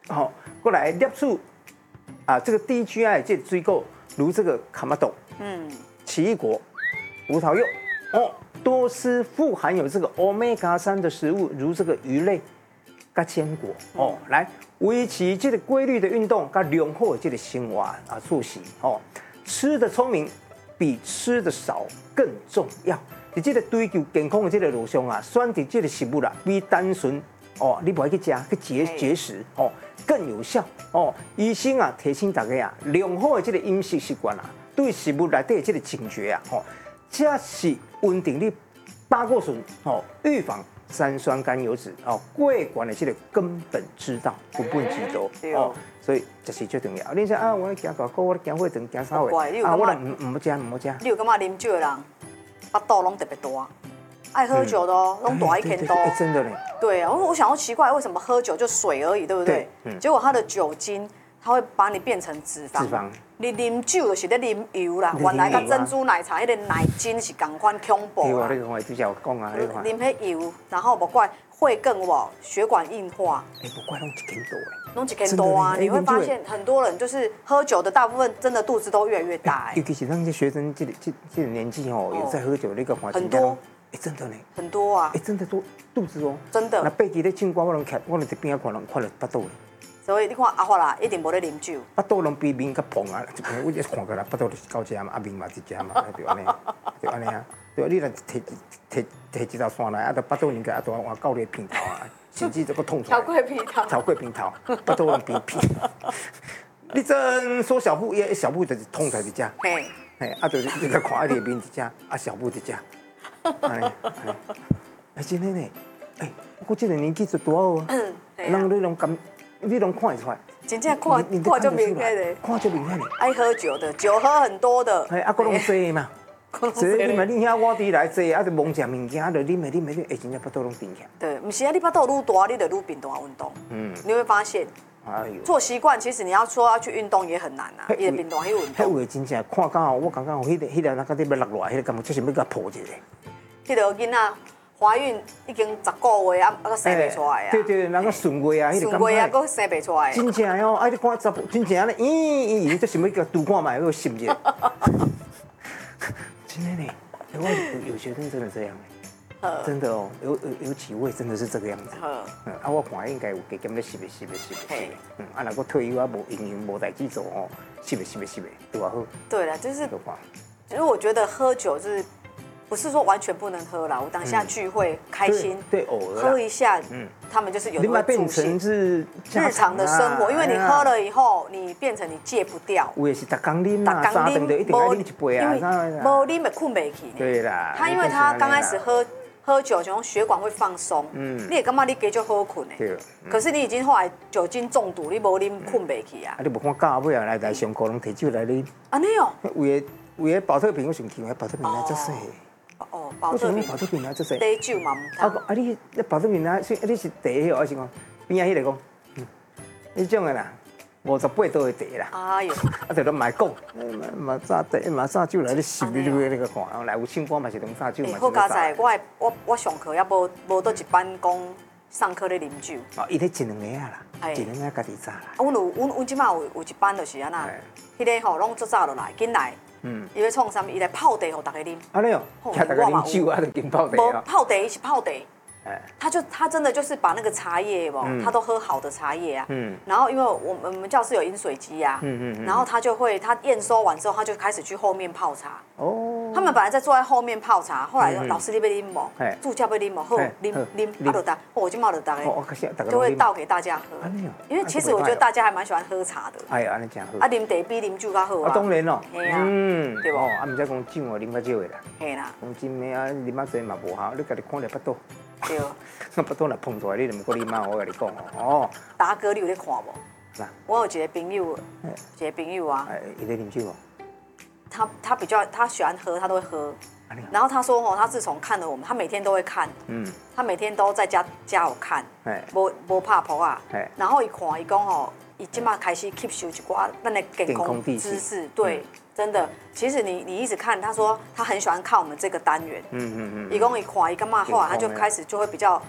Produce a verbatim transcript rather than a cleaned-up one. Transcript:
好，过来摄取啊这个低 G I 这水果，如这个卡玛豆，嗯，奇异果、葡萄柚，哦，多吃富含有这个 omega 三的食物，如这个鱼类、跟坚果，哦，来维持这个规律的运动，跟良好的这个生活啊作息，哦，吃的聪明比吃的少更重要。在这个追求健康的这个路上啊，选择这个食物啦，比单纯哦，你不爱去吃去节节食哦，更有效哦。医生啊提醒大家啊，良好的这个饮食习惯啊，对食物内底的这个警觉啊，哦，这是稳定你胆固醇哦，预防三酸甘油脂哦，过管的这个根本之道，根本之道哦。所以这是最重要。你说啊，我行大锅，我行火肠，行啥话？啊，我唔唔好食，唔好食。 你有感觉啉酒的人？巴肚拢特别大，爱喝酒的哦，拢大一天多。 真的嘞。 对啊，我我想要奇怪，为什么喝酒就水而已，对不对？对。结果它的酒精，它会把你变成脂肪。 脂肪。 你啉酒就是在啉油啦，原来跟珍珠奶茶迄个奶精是同款恐怖啦。 对啊，你我之前有讲啊， 啉迄油，然后不怪会更哇血管硬化。 哎，不怪拢一斤多哎。 拢一斤多啊！你会发现很多人就是喝酒的，大部分真的肚子都越来越大哎。 尤其是咱这学生这个这这个年纪哦，有在喝酒那个环境。 很多。 哎，真的呢。 很多啊。 哎，真的多肚子哦。 真的。 那背起咧唱歌，我拢看，我拢在边仔看，人看了巴肚咧。 所以你看阿华啦，一定无咧啉酒。 巴肚拢比面较胖啊！我一看过来，巴肚就是高只嘛，啊面嘛一只嘛，就安尼，就安尼啊。对，你若摕摕摕一条线来，啊，到巴肚人家啊，大换到你片头啊，甚至这个痛出来。 超过片头。 超过片头，巴肚人变片。你真说小腹，也小腹就是痛出来一只。嘿。嘿，啊，就是你来看啊，里面一只，啊，小腹一只。安尼，哎，真的呢，哎，我这个年纪就大哦，人你拢感，你拢看得出来。 真正看看就明显的， 看就明显的。 爱喝酒的，酒喝很多的， 哎，啊，个拢醉嘛，醉你嘛，你遐我伫来醉，啊，就忙食物件，啊，就啉的啉的啉，哎，真正巴肚拢变起来。 对，不是啊，你巴肚愈大，你就愈变大运动。嗯，你会发现，哎呦，做习惯，其实你要说要去运动也很难啊，伊就变大去运动。 迄位真正看到我刚刚迄个迄个那个你要落落来，迄个感觉就是要甲抱一下。 迄个囡仔怀孕已经十个月啊，啊，生袂出来啊。 对对，那个顺月啊， 顺月啊，佫生袂出来。 真正哦，啊，你看十，真正咧，咦咦，这想要甲拄看卖，个心热。真的呢，我有有学生真的这样哎，真的哦，有有有几位真的是这个样子。嗯，啊，我看应该有加减咧，吸的吸的吸的吸的。嗯，啊，若个退休啊，无营营无代志做哦，吸的吸的吸的，对吧？好。 对了，就是，其实我觉得喝酒就是。不是说完全不能喝啦，我当下聚会开心， 对，偶尔喝一下，嗯，他们就是有的会变成是日常的生活，因为你喝了以后，你变成你戒不掉。 有的是逐工啉啊，三顿就一定要啉一杯啊， 无啉会困不起。 对啦， 他因为他刚开始喝喝酒，就血管会放松，嗯，你也感觉你加就好困的，对。可是你已经后来酒精中毒，你无啉困不起啊。 啊，你无看教尾啊来来上课拢摕酒来啉。 安尼哦。 为的为的保特瓶我上奇怪，保特瓶来遮细。 哦，保特瓶， 保特瓶啊，这是茶酒嘛唔通。 啊，啊你你保特瓶啊，是你是茶迄还是讲边仔迄个讲？嗯，迄种的啦，五十八度的茶啦。哎呦，啊，就拢卖讲，嘛炸茶，嘛炸酒来咧吸你这个那个看，来有唱歌嘛是拢炸酒嘛。 好佳哉，我我我上课也无无倒一班讲上课咧啉酒。 哦，伊咧一两个啊啦，一两个家己炸啦。 啊，阮有阮阮即马有有一班就是安那，迄个吼拢做早落来，紧来。嗯，伊要创啥物？伊来泡茶，互大家啉。 安尼哦，请大家啉酒啊，就跟泡茶无泡茶，伊是泡茶。哎，他就他真的就是把那个茶叶哦，他都喝好的茶叶啊。嗯。然后因为我们我们教室有饮水机啊。嗯嗯。然后他就会他验收完之后，他就开始去后面泡茶。哦。他们本来在坐在后面泡茶，后来老师你要啉无？助教要啉无？好，啉啉，啊就打，我就冒着打个，就会倒给大家喝。因为其实我觉得大家还蛮喜欢喝茶的。 哎呀，安尼真好。 啊，啉茶比啉酒较好啊。 当然咯。 嗯。对不？ 啊，唔使讲酒哦，啉较少的啦。 嘿啦。 讲真的啊，啉较济嘛无效，你家己看咧巴肚。 对。 巴肚若碰出来，你就唔过啉嘛，我甲你讲哦。 达哥，你有咧看无？我有一个朋友，一个朋友啊。 哎，伊咧啉酒哦。 他他比较他喜欢喝，他都会喝。然后他说哦，他自从看了我们，他每天都会看。嗯。他每天都在家家有看。哎。无无怕婆啊。哎。然后一看，伊讲哦，伊即马开始吸收一寡咱的健康知识，对，真的。其实你你一直看，他说他很喜欢看我们这个单元。嗯嗯嗯。伊讲一看，伊干嘛后来他就开始就会比较